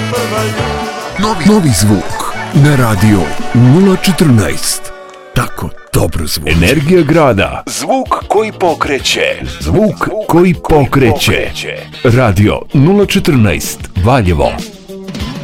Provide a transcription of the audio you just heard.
Novi zvuk na radio 014. Tako dobro zvuči. Energija grada. Zvuk koji pokreće. Zvuk koji pokreće. Radio 014 Valjevo.